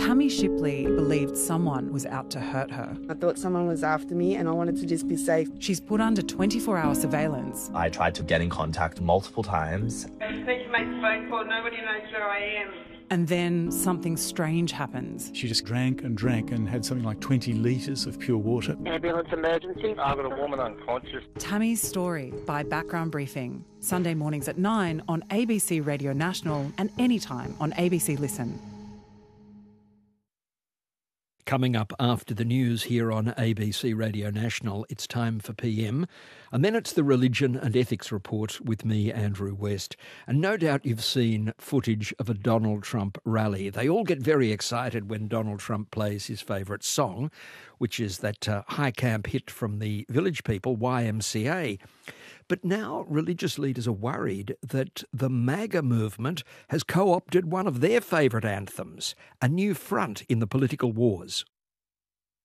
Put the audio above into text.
Tammy Shipley believed someone was out to hurt her. I thought someone was after me and I wanted to just be safe. She's put under 24-hour surveillance. I tried to get in contact multiple times. I just need to make a phone call. Nobody knows where I am. And then something strange happens. She just drank and had something like 20 litres of pure water. Ambulance emergency. I've got a woman unconscious. Tammy's Story by Background Briefing. Sunday mornings at 9 on ABC Radio National and anytime on ABC Listen. Coming up after the news here on ABC Radio National, it's time for PM. And then it's the Religion and Ethics Report with me, Andrew West. And no doubt you've seen footage of a Donald Trump rally. They all get very excited when Donald Trump plays his favourite song, which is that high camp hit from the Village People, YMCA. But now religious leaders are worried that the MAGA movement has co-opted one of their favourite anthems, a new front in the political wars.